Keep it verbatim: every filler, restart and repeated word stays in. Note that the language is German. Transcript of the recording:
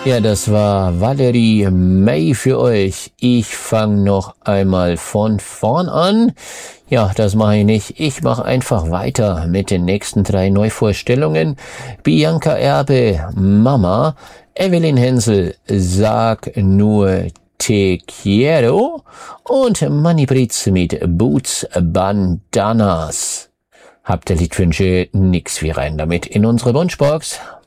Ja, das war Valerie May für euch. Ich fange noch einmal von vorn an. Ja, das mache ich nicht. Ich mache einfach weiter mit den nächsten drei Neuvorstellungen. Bianca Erbe, Mama. Evelyn Hensel, Sag nur Te quiero. Und Manny Britz mit Boots Bandanas. Habt ihr Liedwünsche? Nix wie rein damit in unsere Wunschbox.